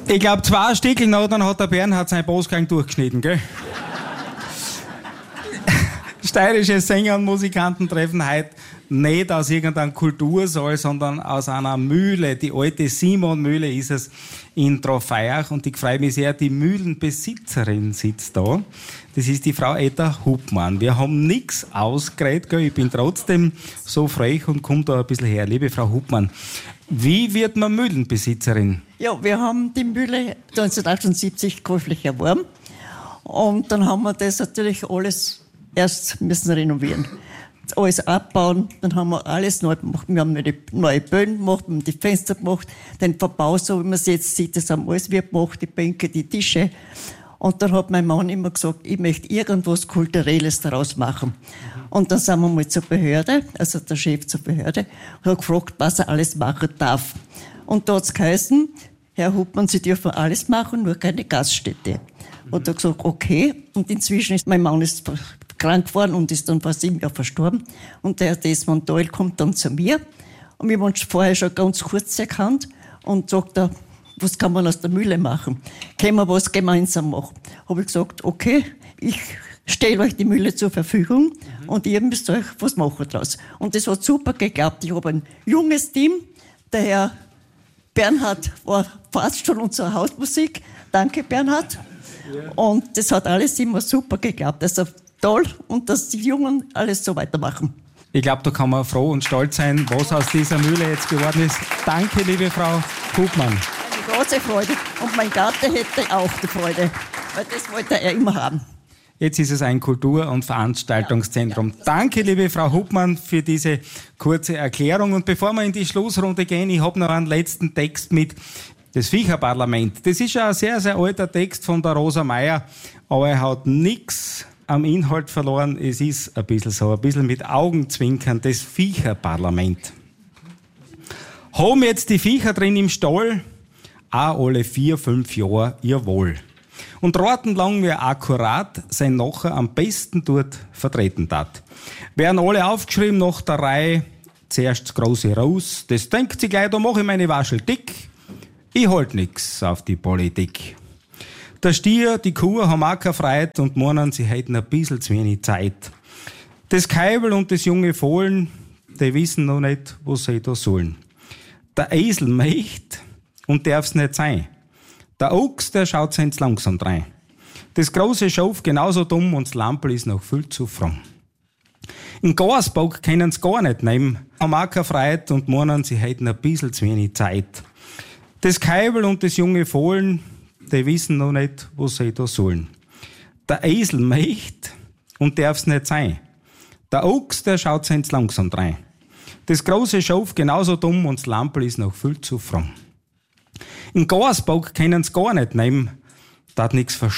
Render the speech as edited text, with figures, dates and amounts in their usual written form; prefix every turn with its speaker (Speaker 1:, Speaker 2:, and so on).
Speaker 1: Ich glaube, 2 Stickel noch, dann hat der Bernhard seinen Bossgang durchgeschnitten, gell? Steirische Sänger und Musikanten treffen heute nicht aus irgendeinem Kultursaal, sondern aus einer Mühle. Die alte Simon-Mühle ist es in Trofeiach. Und ich freue mich sehr, die Mühlenbesitzerin sitzt da. Das ist die Frau Etta Hubmann. Wir haben nichts ausgeredet, gell? Ich bin trotzdem so frech und komme da ein bisschen her. Liebe Frau Hubmann, wie wird man Mühlenbesitzerin?
Speaker 2: Ja, wir haben die Mühle 1978 käuflich erworben. Und dann haben wir das natürlich alles erst müssen renovieren. Alles abbauen, dann haben wir alles neu gemacht. Wir haben neue Böden gemacht, wir haben die Fenster gemacht, den Verbau, so wie man es jetzt sieht, das haben alles wir gemacht, die Bänke, die Tische. Und dann hat mein Mann immer gesagt, ich möchte irgendwas Kulturelles daraus machen. Und dann sind wir mal zur Behörde, also der Chef zur Behörde, und hat gefragt, was er alles machen darf. Und da hat es geheißen, Herr Hubmann, Sie dürfen alles machen, nur keine Gaststätte. Und er hat gesagt, okay. Und inzwischen ist mein Mann krank geworden und ist dann vor 7 Jahren verstorben. Und der Desmond Doyle kommt dann zu mir. Und wir haben uns vorher schon ganz kurz erkannt und sagt er, was kann man aus der Mühle machen? Können wir was gemeinsam machen? Habe ich gesagt, okay, ich stelle euch die Mühle zur Verfügung und ihr müsst euch was machen draus. Und das hat super geklappt. Ich habe ein junges Team. Der Herr Bernhard war fast schon unsere Hausmusik. Danke, Bernhard. Und das hat alles immer super geklappt. Also toll und dass die Jungen alles so weitermachen.
Speaker 1: Ich glaube, da kann man froh und stolz sein, was aus dieser Mühle jetzt geworden ist. Danke, liebe Frau Hubmann.
Speaker 2: Eine große Freude. Und mein Gatte hätte auch die Freude, weil das wollte er immer haben.
Speaker 1: Jetzt ist es ein Kultur- und Veranstaltungszentrum. Danke, liebe Frau Hubmann, für diese kurze Erklärung. Und bevor wir in die Schlussrunde gehen, ich habe noch einen letzten Text mit. Das Viecherparlament. Das ist ja ein sehr, sehr alter Text von der Rosa Mayer, aber er hat nichts am Inhalt verloren. Es ist ein bisschen mit Augenzwinkern, das Viecherparlament. Haben jetzt die Viecher drin im Stall, auch alle 4-5 Jahre ihr Wohl. Und raten lang, wer akkurat sein Nachher am besten dort vertreten hat. Werden alle aufgeschrieben nach der Reihe, zuerst das große Raus, das denkt sich gleich, da mache ich meine Waschel dick. Ich halt nix auf die Politik. Der Stier, die Kuh haben auch keine Freude und meinen, sie hätten ein bisschen zu wenig Zeit. Das Keibel und das junge Fohlen, die wissen noch nicht, was sie da sollen. Der Esel möchte und darf's nicht sein. Der Ochs, der schaut sich langsam rein. Das große Schaf genauso dumm und das Lampel ist noch viel zu fromm. Im Gasbock können sie gar nicht nehmen, haben auch keine Freude und meinen, sie hätten ein bisschen zu wenig Zeit. Das Keibel und das junge Fohlen, die wissen noch nicht, was sie da sollen. Der Esel möchte und darf's nicht sein. Der Ochs, der schaut sich langsam rein. Das große Schaf genauso dumm und das Lampel ist noch viel zu fromm. Im Gasbock können sie gar nicht nehmen, da hat nichts verstehen.